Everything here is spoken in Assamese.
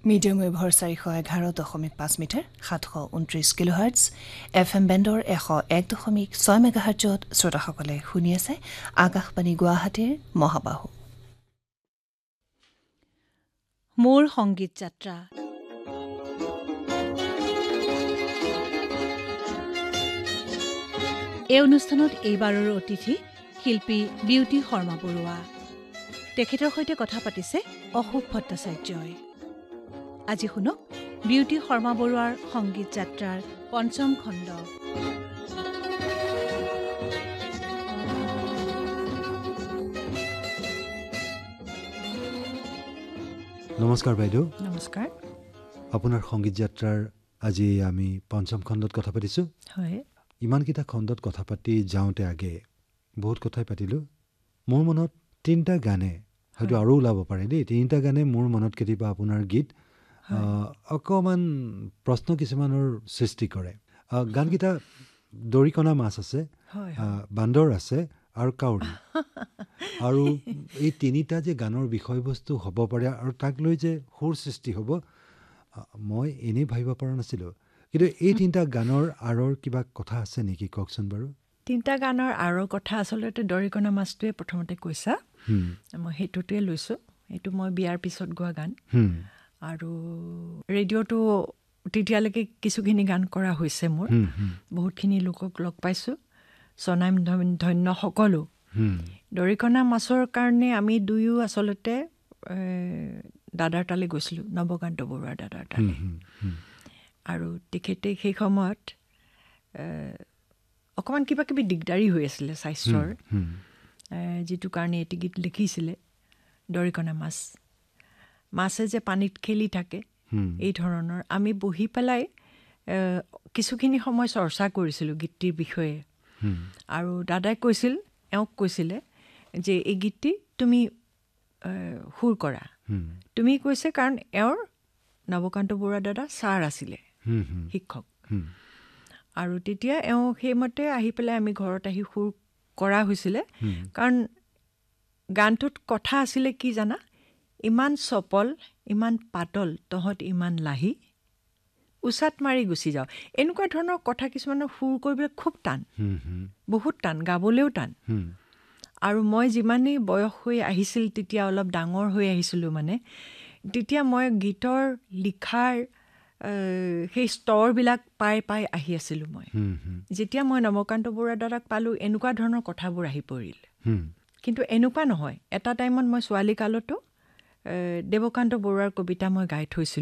মিডিয়াম ৱেভৰ 411.5 মিটাৰ 729 কিলোহাৰ্টজ FM বেণ্ডৰ 101.6 মেগাহাৰ্টজত শ্ৰোতাসকলে শুনি আছে আকাশবাণী গুৱাহাটীৰ মহাবাহু মোৰ সংগীত যাত্ৰা। এই অনুষ্ঠানত এইবাৰৰ অতিথি শিল্পী বিউটি শৰ্মা বৰুৱা। তেখেতৰ সৈতে কথা পাতিছে অশোক ভট্টাচাৰ্যই। আজি শুনক বিউটি শৰ্মা বৰুৱাৰ সংগীত যাত্ৰাৰ পঞ্চম খণ্ড। নমস্কাৰ বাইদেউ। নমস্কাৰ। আপোনাৰ সংগীত যাত্ৰাৰ আজি আমি পঞ্চম খণ্ডত কথা পাতিছোঁ। হয়। ইমানকেইটা খণ্ডত কথা পাতি যাওঁতে আগে বহুত কথাই পাতিলোঁ। মোৰ মনত 3টা গানে হয়তো আৰু ওলাব পাৰে দেই। 3টা গানে মোৰ মনত কেতিয়াবা আপোনাৰ গীত অকণমান প্ৰশ্ন কিছুমানৰ সৃষ্টি কৰে। গানকেইটা দৰিকণা মাছ আছে, বান্দৰ আছে আৰু কাউৰী। আৰু এই 3টা যে গানৰ বিষয়বস্তু হ'ব পাৰে আৰু তাক লৈ যে সুৰ সৃষ্টি হ'ব, মই এনেই ভাবিব পৰা নাছিলোঁ। কিন্তু এই 3টা গানৰ আঁৰৰ কিবা কথা আছে নেকি, কওকচোন বাৰু। 3টা গানৰ আঁৰৰ কথা আচলতে দৰিকণা মাছটোৱে প্ৰথমতে কৈছা। মই সেইটোতে লৈছোঁ। এইটো মই বিয়াৰ পিছত গোৱা গান। আৰু ৰেডিঅ'টো তেতিয়ালৈকে কিছুখিনি গান কৰা হৈছে মোৰ। বহুতখিনি লোকক লগ পাইছোঁ, স্বনাম ধন্য সকলো। দৰিকণা মাছৰ কাৰণে আমি দুয়ো আচলতে দাদাৰ তালৈ গৈছিলোঁ, নৱকান্ত বৰুৱাৰ দাদাৰ তালৈ। আৰু তেখেতে সেই সময়ত অকণমান কিবা কিবি দিগদাৰী হৈ আছিলে স্বাস্থ্যৰ, যিটো কাৰণে এটি গীত লিখিছিলে, দৰিকণা মাছ। মাছে যে পানীত খেলি থাকে, এই ধৰণৰ। আমি বহি পেলাই কিছুখিনি সময় চৰ্চা কৰিছিলোঁ গীতটিৰ বিষয়ে। আৰু দাদাই এওঁক কৈছিলে যে এই গীতটি তুমি সুৰ কৰা। তুমি কৈছে কাৰণ এওঁৰ নৱকান্ত বৰুৱা দাদা ছাৰ আছিলে, শিক্ষক। আৰু তেতিয়া এওঁ সেইমতে আহি পেলাই আমি ঘৰত আহি সুৰ কৰা হৈছিলে। কাৰণ গানটোত কথা আছিলে কি জানা, ইমান চপল, ইমান পাতল, তহঁত ইমান লাহি, উচাত মাৰি গুচি যাওঁ। এনেকুৱা ধৰণৰ কথা কিছুমানৰ সুৰ কৰিবলৈ খুব টান, বহুত টান, গাবলৈও টান। আৰু মই যিমানেই বয়স হৈ আহিছিল, তেতিয়া অলপ ডাঙৰ হৈ আহিছিলোঁ মানে, তেতিয়া মই গীতৰ লিখাৰ সেই স্তৰবিলাক পাই আহি আছিলোঁ মই। যেতিয়া মই নৱকান্ত বৰুৱা দাদাক পালোঁ, এনেকুৱা ধৰণৰ কথাবোৰ আহি পৰিল। কিন্তু এনেকুৱা নহয়, এটা টাইমত মই ছোৱালী কালতো দেৱকান্ত বৰুৱাৰ কবিতা মই গাই থৈছিলোঁ।